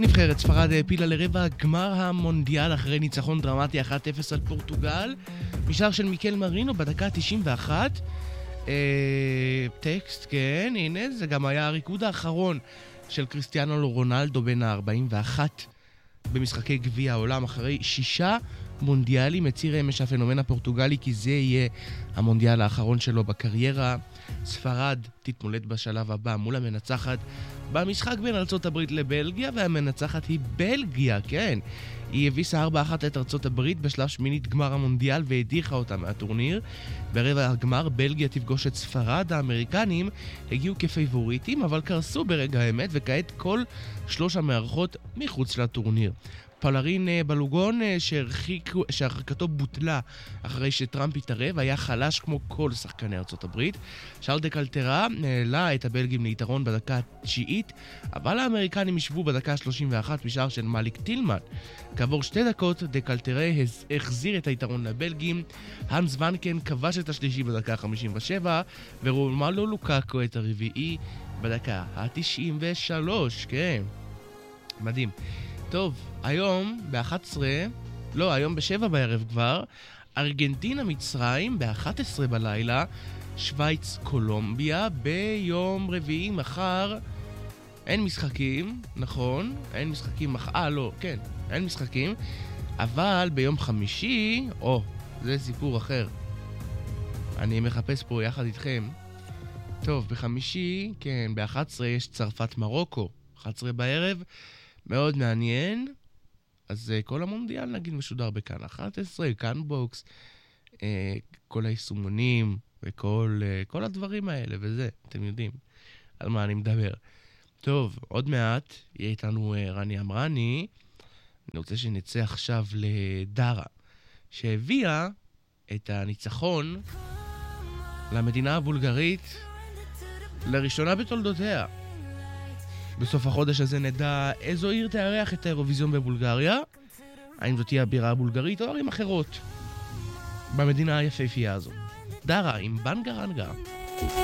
נבחרת ספרד העפילה לרבע גמר המונדיאל אחרי ניצחון דרמטי 1-0 על פורטוגל משער של מיקל מרינו בדקה 91. טקסט, כן, הנה, זה גם היה הריקוד האחרון של קריסטיאנו רונלדו בן ה-41 במשחקי גביע העולם אחרי 6 מונדיאלים. הצהיר אמש הפנומן הפורטוגלי כי זה יהיה המונדיאל האחרון שלו בקריירה. ספרד תתמודד בשלב הבא מול המנצחת במשחק בין ארצות הברית לבלגיה, והמנצחת היא בלגיה, כן. היא הביסה 4-1 את ארצות הברית בשלב שמינית גמר המונדיאל והדיחה אותה מהטורניר. ברבע הגמר בלגיה תפגוש את ספרד. האמריקנים הגיעו כפייבוריטים אבל קרסו ברגע האמת, וכעת כל 3 המארחות מחוץ לטורניר. פלרין בלוגון שהרחקתו בוטלה אחרי שטראמפ התערב היה חלש כמו כל שחקני ארצות הברית. שארל דה קלטרה העלה את הבלגים ליתרון בדקה ה-9, אבל האמריקנים ישבו בדקה ה-31 משער של מאליק טילמן. כעבור 2 דקות דה קלטרה החזיר את היתרון לבלגים. הנס ונקן כבש את השלישי בדקה ה-57 ורומלו לוקאקו את הרביעי בדקה ה-93. כן, מדהים. טוב, היום היום ב-7 בערב כבר, ארגנטינה מצרים ב-11 בלילה, שוויץ קולומביה ביום רביעי מחר. אין משחקים, נכון? אין משחקים אין משחקים, אבל ביום חמישי, זה סיפור אחר. אני מחפש פה יחד איתכם. טוב, בחמישי, כן, ב-11 יש צרפת מרוקו, 11 בערב. מאוד מעניין. אז כל המונדיאל נגיד משודר בכאן 11, כאן בוקס, כל היישומונים וכל הדברים האלה וזה, אתם יודעים על מה אני מדבר. טוב, עוד מעט יהיה איתנו רני אמרני. אני רוצה שנצא עכשיו לדרה שהביאה את הניצחון למדינה הבולגרית לראשונה בתולדותיה. בסוף החודש הזה נדע איזו עיר תארח את האירוויזיון בבולגריה, האם זאת תהיה הבירה הבולגרית או ערים אחרות במדינה היפהפייה הזו. דרה עם בנגה רנגה.